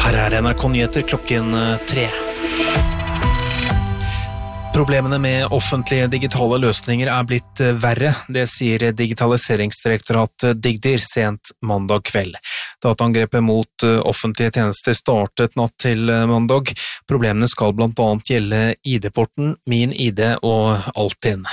Her NRK Nyheter klokken 3. Problemene med offentlige digitale løsninger blitt verre, det sier digitaliseringsdirektoratet Digdir sent mandag kveld. Dataangrepet mot offentlige tjenester startet natt til mandag. Problemene skal blant annet gjelde ID-porten, Min ID og Altinn.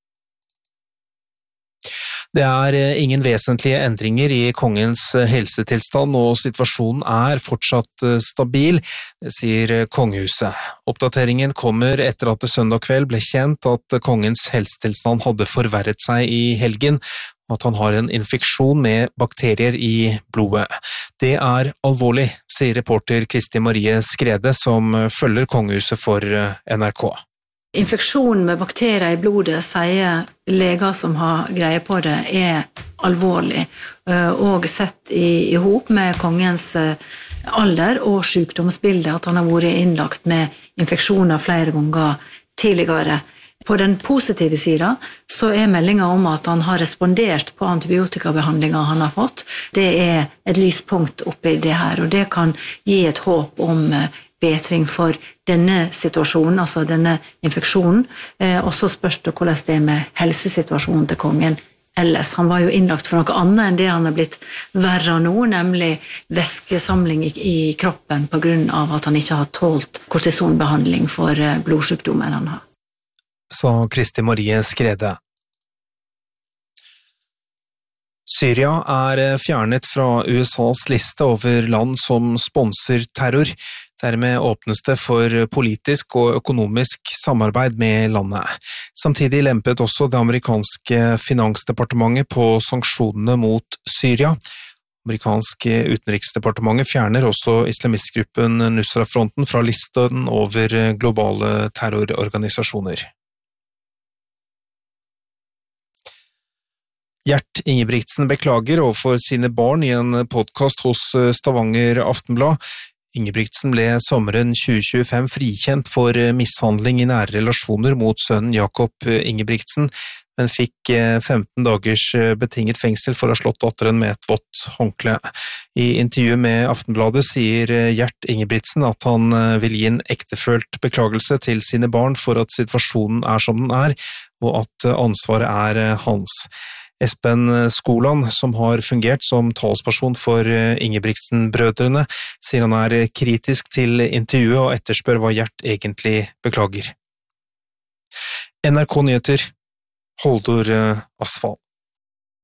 Det ingen vesentlige endringer i kongens helsetilstand, og situasjonen fortsatt stabil, sier kongehuset. Oppdateringen kommer etter at det søndag kveld ble kjent at kongens helsetilstand hadde forverret seg i helgen, og at han har en infeksjon med bakterier i blodet. Det alvorlig, sier reporter Kristi Marie Skrede, som følger kongehuset for NRK. Infeksjon med bakterier i blodet, sier leger som har greie på det, alvorlig, og sett i hop med kongens alder og sykdomsbilde, at han har vært innlagt med infeksjoner flere ganger tidligere. På den positive siden så meldingen om at han har respondert på antibiotikabehandlinger han har fått. Det et lyspunkt oppi det her, og det kan gi et håp om bedring for denne situasjonen, altså denne infeksjonen, og så spørs det hvordan det med helsesituasjonen til kongen ellers. Han var jo innlagt for noe annet enn det han har blitt verre nå, nemlig væskesamling i kroppen på grunn av at han ikke har tålt kortisonbehandling for blodsykdommer han har. Sa Kristi Marie Skrede. Syria fjernet fra USAs liste over land som sponser terror. Dermed åpnes det for politisk og økonomisk samarbeid med landet. Samtidig lempet også det amerikanske finansdepartementet på sanksjonene mot Syria. Amerikanske utenriksdepartementet fjerner også islamistgruppen Nusra-fronten fra listen over globale terrororganisasjoner. Gjert Ingebrigtsen beklager overfor sine barn i en podcast hos Stavanger Aftenblad. Ingebrigtsen ble sommeren 2025 frikjent for mishandling i nære relasjoner mot sønnen Jakob Ingebrigtsen, men fikk 15 dagers betinget fengsel for å ha slått datteren med et vått håndkle. I intervjuet med Aftenbladet sier Gjert Ingebrigtsen at han vil gi en ektefølt beklagelse til sine barn for at situasjonen som den og at ansvaret hans. Espen Skoland, som har fungert som talsperson for Ingebrigtsen-brødrene, sier han kritisk til intervjuet og etterspør hva Gjert egentlig beklager. NRK Nyheter, Holdor Asfalt.